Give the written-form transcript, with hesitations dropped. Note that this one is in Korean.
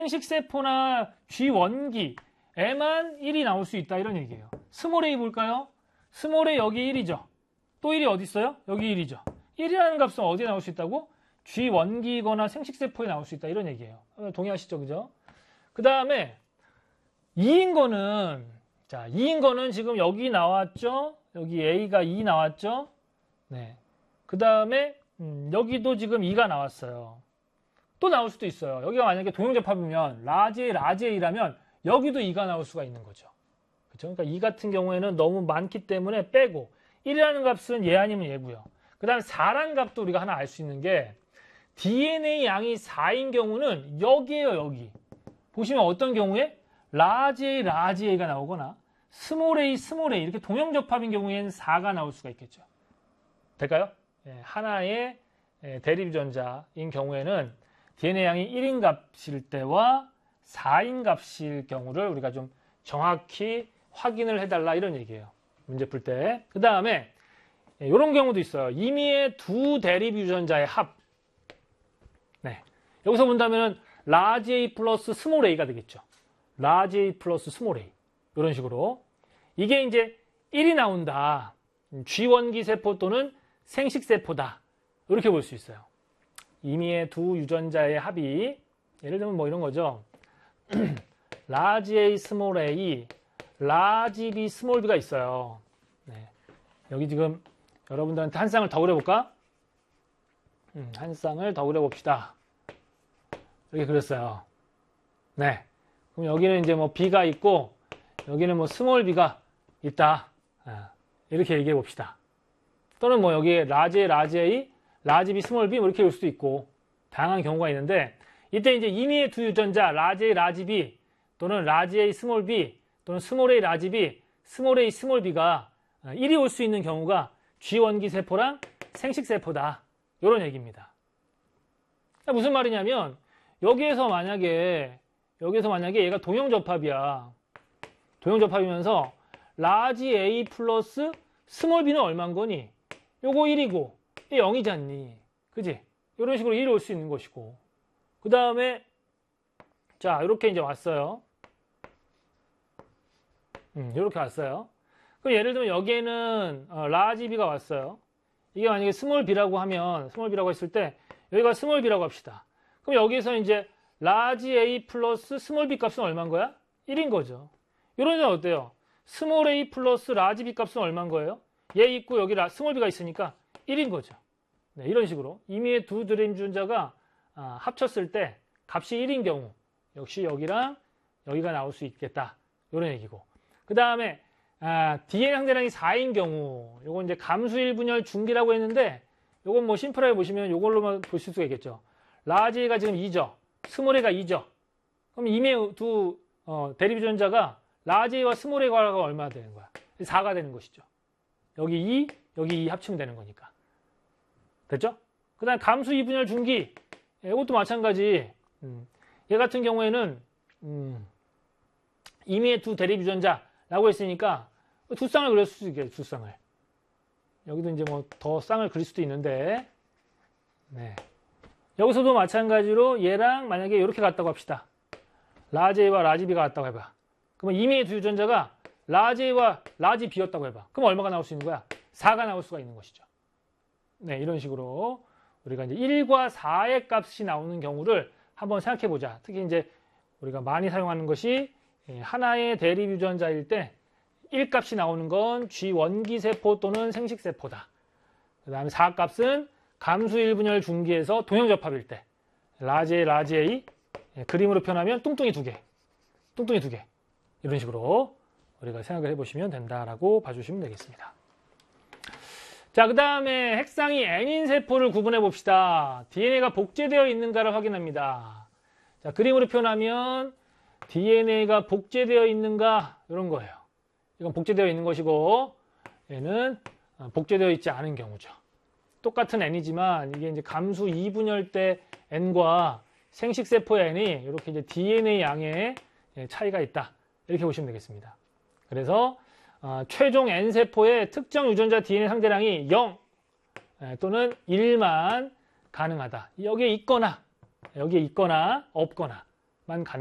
생식세포나 G원기에만 1이 나올 수 있다 이런 얘기예요. 스몰 a 볼까요? 스몰 a 여기 1이죠. 또 1이 어디 있어요? 여기 1이죠. 1이라는 값은 어디에 나올 수 있다고? G원기거나 생식세포에 나올 수 있다 이런 얘기예요. 동의하시죠? 그죠? 그 다음에 2인 거는 자 2인 거는 지금 여기 나왔죠? 여기 A가 2 나왔죠? 네. 그 다음에 여기도 지금 2가 나왔어요. 또 나올 수도 있어요. 여기가 만약에 동형접합이면 라지 A라면 여기도 2가 나올 수가 있는 거죠. 그렇죠? 그러니까 2 같은 경우에는 너무 많기 때문에 빼고 1이라는 값은 얘 아니면 얘고요. 그 다음에 4라는 값도 우리가 하나 알 수 있는 게 DNA 양이 4인 경우는 여기에요. 여기. 보시면 어떤 경우에 라지 A가 나오거나 스몰 a 이렇게 동형접합인 경우에는 4가 나올 수가 있겠죠. 될까요? 하나의 대립유전자인 경우에는 DNA 양이 1인 값일 때와 4인 값일 경우를 우리가 좀 정확히 확인을 해달라 이런 얘기예요. 문제 풀 때. 그 다음에 이런 경우도 있어요. 임의의 두 대립유전자의 합. 네. 여기서 본다면 라지 A 플러스 스몰 a가 되겠죠. 라지 A 플러스 스몰 a. 이런 식으로. 이게 이제 1이 나온다. G원기 세포 또는 생식세포다. 이렇게 볼 수 있어요. 임의의 두 유전자의 합이 예를 들면 뭐 이런 거죠. 라지 A 스몰 a, 라지 B 스몰 b가 있어요. 네. 여기 지금 여러분들한테 한 쌍을 더 그려볼까? 한 쌍을 더 그려봅시다. 이렇게 그렸어요. 네. 그럼 여기는 이제 뭐 B가 있고, 여기는 뭐 스몰 B가 있다. 이렇게 얘기해 봅시다. 또는 뭐 여기에 라지 A, 라지 B, 스몰 B 뭐 이렇게 올 수도 있고, 다양한 경우가 있는데, 이때 이제 임의의 두 유전자, 라지 A, 라지 B, 또는 라지 A, 스몰 B, 또는 스몰 A, 라지 B, 스몰 A, 스몰 B가 1이 올 수 있는 경우가 G원기 세포랑 생식세포다. 이런 얘기입니다. 무슨 말이냐면, 여기에서 만약에 얘가 동형접합이야. 동형접합이면서 라지 A 플러스 스몰 B는 얼마인 거니? 요거 1이고, 얘 0이잖니. 그지? 이런 식으로 1이 올 수 있는 것이고. 그 다음에, 자, 이렇게 이제 왔어요. 이렇게 왔어요. 그럼 예를 들면 여기에는 라지 B가 왔어요. 이게 만약에 스몰 B라고 하면, 스몰 B라고 했을 때, 여기가 스몰 B라고 합시다. 그럼 여기에서 이제 라지 A 플러스 스몰 B 값은 얼마인 거야? 1인 거죠. 이런 데는 어때요? 스몰 A 플러스 라지 B 값은 얼마인 거예요? 얘 있고 여기 스몰 B가 있으니까 1인 거죠. 네, 이런 식으로 임의의 두 대립유전자가 합쳤을 때 값이 1인 경우 역시 여기랑 여기가 나올 수 있겠다. 이런 얘기고. 그 다음에 DNA 항대량이 4인 경우 요건 이제 감수 1분열 중기라고 했는데 요건 뭐 심플하게 보시면 요걸로만 보실 수가 있겠죠. 라지 A가 지금 2죠. 스몰 A가 2죠. 그럼 임의의 두 대립유전자가 라지 A와 스몰 A가 얼마나 되는 거야? 4가 되는 것이죠. 여기 2, 여기 2 합치면 되는 거니까. 됐죠? 그 다음 감수 2분열 중기. 이것도 마찬가지. 얘 같은 경우에는 임의의 두 대립유전자라고 했으니까 두 쌍을 그릴 수 있겠죠. 두 쌍을. 여기도 이제 뭐 더 쌍을 그릴 수도 있는데 네. 여기서도 마찬가지로 얘랑 만약에 이렇게 갔다고 합시다. 라지 A와 라지 B가 같다고 해봐. 그러면 임의의 두 유전자가 라지 A와 라지 B였다고 해봐. 그럼 얼마가 나올 수 있는 거야? 4가 나올 수가 있는 것이죠. 네, 이런 식으로 우리가 이제 1과 4의 값이 나오는 경우를 한번 생각해 보자. 특히 이제 우리가 많이 사용하는 것이 하나의 대립 유전자일 때 1값이 나오는 건 G원기 세포 또는 생식세포다. 그 다음에 4값은 감수 1분열 중기에서 동형접합일 때 라지 A 그림으로 표현하면 뚱뚱이 2개 이런 식으로 우리가 생각을 해보시면 된다라고 봐주시면 되겠습니다. 자, 그 다음에 핵상이 N인 세포를 구분해 봅시다. DNA가 복제되어 있는가를 확인합니다. 자, 그림으로 표현하면 DNA가 복제되어 있는가 이런 거예요. 이건 복제되어 있는 것이고 얘는 복제되어 있지 않은 경우죠. 똑같은 N이지만 이게 이제 감수 2분열 때 N과 생식세포의 N이 이렇게 이제 DNA 양의 차이가 있다. 이렇게 보시면 되겠습니다. 그래서 최종 N세포의 특정 유전자 DNA 상대량이 0 또는 1만 가능하다. 여기에 있거나 없거나 가능